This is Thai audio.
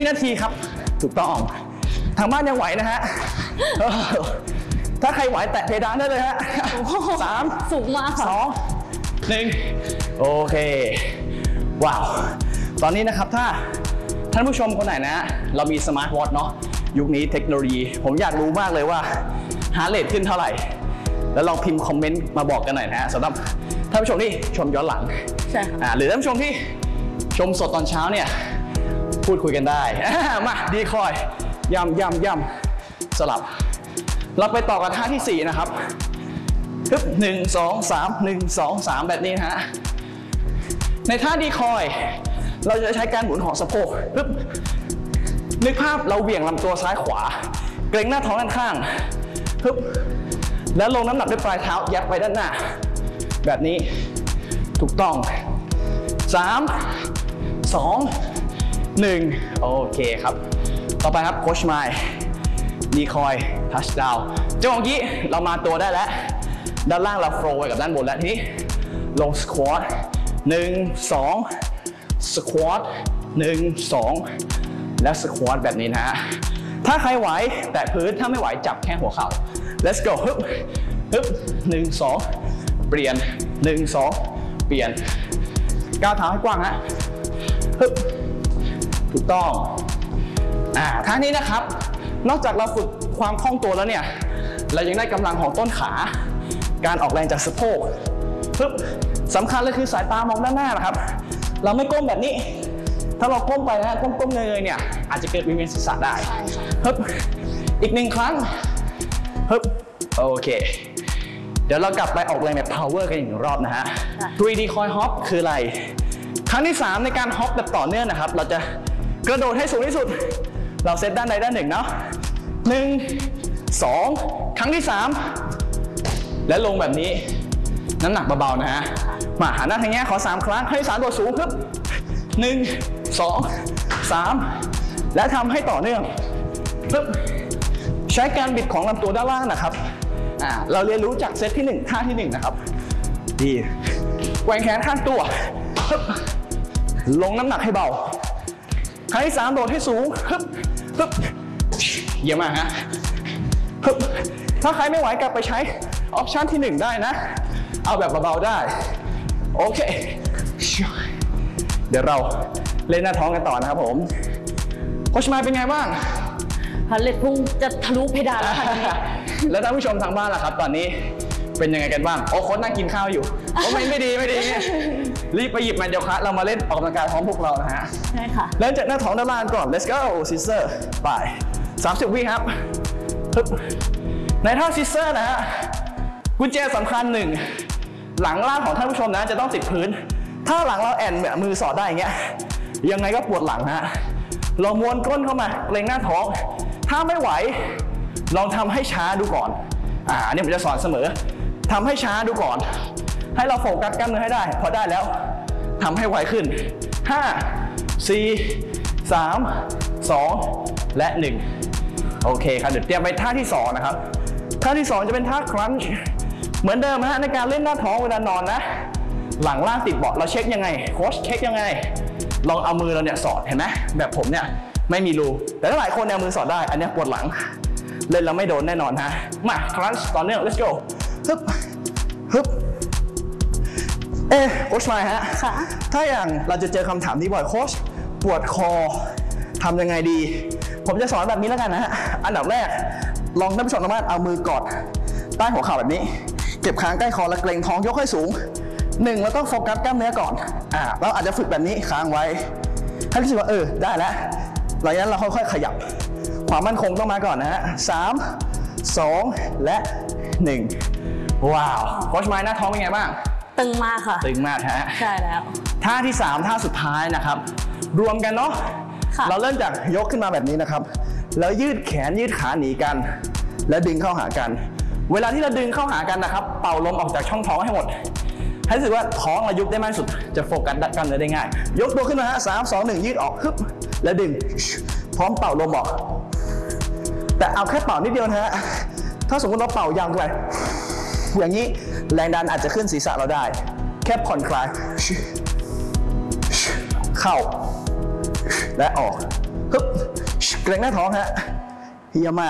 นาทีครับถูกต้องทางบ้านยังไหวนะฮะถ้าใครไหวแตะเพดานได้เลยฮะ3 สูงมากค่ะ 2 1โอเคว้าวตอนนี้นะครับถ้าท่านผู้ชมคนไหนนะเรามีสมาร์ทวอทเนาะยุคนี้เทคโนโลยีผมอยากรู้มากเลยว่าฮาร์ทเรทขึ้นเท่าไหร่แล้วลองพิมพ์คอมเมนต์มาบอกกันหน่อยนะฮะสำหรับท่านผู้ชมที่ชมย้อนหลังใช่ค่ะหรือท่านผู้ชมที่ชมสดตอนเช้าเนี่ยพูดคุยกันได้มาดีคอยย่ำสลับเราไปต่อกันท่าที่4นะครับปึ๊บ1 2 3 1 2 3แบบนี้นะฮะในท่าดีคอยเราจะใช้การหมุนของสะโพกปึ๊บนึกภาพเราเหวี่ยงลำตัวซ้ายขวาเกร็งหน้าท้องด้านข้างปึ๊บแล้วลงน้ำหนักด้วยปลายเท้ายัดไปด้านหน้าแบบนี้ถูกต้อง3 2 1โอเคครับต่อไปครับโค้ชไมล์ดีคอยทัชดาวน์จังหวะเมื่อกี้เรามาตัวได้แล้วด้านล่างเราโฟล์ไว้กับด้านบนแล้วทีนี้ลงสควอต1 2สควอต1 2และสควอตแบบนี้นะฮะถ้าใครไหวแตะพื้นถ้าไม่ไหวจับแค่หัวเข่า let's go ฮึบ1 2เปลี่ยน1 2เปลี่ยนก้าวเท้าให้กว้างฮะฮึบถูกต้องท่านี้นะครับนอกจากเราฝึกความคล่องตัวแล้วเนี่ยเรายังได้กำลังของต้นขาการออกแรงจากสะโพกปึ๊บสำคัญเลยคือสายตามองด้านหน้านะครับเราไม่ก้มแบบนี้ถ้าเราก้มไปนะก้มเงยเนี่ยอาจจะเกิดวิงเวียนศีรษะได้ปึ๊บอีก1 ครั้งปึ๊บโอเคเดี๋ยวเรากลับไปออกแรงแบบ power กันอีก1 รอบนะฮะ 3D coil hop คืออะไรครั้งที่3ในการฮอปแบบต่อเนื่องนะครับเราจะกระโดดให้สูงที่สุดเราเซตด้านใดด้านหนึ่งเนาะ1 2ครั้งที่3และลงแบบนี้น้ำหนักเบาๆนะฮะมาหันหน้าทางนี้ขอ3 ครั้งให้3ตัวสูงขึ้น1 2 3และทำให้ต่อเนื่องปึ๊บใช้การบิดของลำตัวด้านล่างนะครับเราเรียนรู้จากเซตที่1ท่าที่1นะครับดีแกว่งแขนข้างตัวปึ๊บลงน้ำหนักให้เบาครั้งที่3โดดให้สูงปึ๊บเยี่ยมมากฮะปึ๊บถ้าใครไม่ไหวกลับไปใช้ออปชั่นที่1ได้นะเอาแบบเบาๆได้โอเคเดี๋ยวเราเล่นหน้าท้องกันต่อนะครับผมโค้ชไมล์เป็นไงบ้างฮาร์ทเรทพุ่งจะทะลุเพดานแล้วค่ะแล้วท่านผู้ชมทางบ้านล่ะครับตอนนี้เป็นยังไงกันบ้างโอ้โค้ชนั่งกินข้าวอยู่โอ้ไม่ดีรีบไปหยิบแมนโยคะเรามาเล่นออกกำลังกายพร้อมพวกเรานะฮะใช่ค่ะเริ่มจากหน้าท้องด้านล่างก่อน let's go scissor ไป30 วิครับในท่า scissor นะฮะกุญแจสำคัญ1หลังล่างของท่านผู้ชมนะจะต้องติดพื้นถ้าหลังเราแอนมือสอดได้อย่างเงี้ยยังไงก็ปวดหลังฮะลองม้วนก้นเข้ามาเกร็งหน้าท้องถ้าไม่ไหวลองทำให้ช้าดูก่อนอันนี้ผมจะสอนเสมอทำให้ช้าดูก่อนให้เราโฟกัสกล้ามเนื้อให้ได้พอได้แล้วทำให้ไวขึ้น5 4 3 2และ1โอเคครับเดี๋ยวเตรียมไปท่าที่2นะครับท่าที่2จะเป็นท่าครันช์เหมือนเดิมฮะในการเล่นหน้าท้องเวลานอนนะหลังล่างติดเบาะเราเช็คยังไงโค้ชเช็คยังไงลองเอามือเราเนี่ยสอดเห็นไหมแบบผมเนี่ยไม่มีรูแต่ถ้าหลายคนเนี่ยมือสอดได้อันนี้ปวดหลังเล่นแล้วไม่โดนแน่นอนฮะมาครันช์ต่อเนื่อง let's go ฮึบโค้ชไมล์ฮะถ้าอย่างเราจะเจอคำถามนี้บ่อยโค้ชปวดคอทำยังไงดีผมจะสอนแบบนี้แล้วกันนะฮะอันดับแรกลองท่านผู้ชมทางบ้านเอามือกอดใต้หัวเข่าแบบนี้เก็บค้างใกล้คอแล้วเกร็งท้องยกให้สูง1แล้วต้องโฟกัสกล้ามเนื้อก่อนเราอาจจะฝึกแบบนี้ค้างไว้ให้รู้สึกว่าได้แล้วหลังจากนั้นเราค่อยๆขยับความมั่นคงต้องมาก่อนนะฮะ3 2และ1ว้าวโค้ชไมล์หน้าท้องเป็นไงบ้างตึงมากค่ะตึงมากฮะใช่แล้วท่าที่3ท่าสุดท้ายนะครับรวมกันเนาะเราเริ่มจากยกขึ้นมาแบบนี้นะครับแล้วยืดแขนยืดขาหนีกันและดึงเข้าหากันเวลาที่เราดึงเข้าหากันนะครับเป่าลมออกจากช่องท้องให้หมดให้รู้สึกว่าท้องเรายุบได้มากสุดจะโฟกัสกล้ามเนื้อได้ง่ายยกตัวขึ้นมาฮะ3 2 1ยืดออกฮึบแล้วดึงพร้อมเป่าลมออกแต่เอาแค่เป่านิดเดียวนะฮะถ้าสมมติเราเป่ายาวไปอย่างนี้แรงดันอาจจะขึ้นศีรษะเราได้แค่ผ่อนคลายเข้าและออกฮึบเกรงหน้าท้องฮะเยี่ยมมาก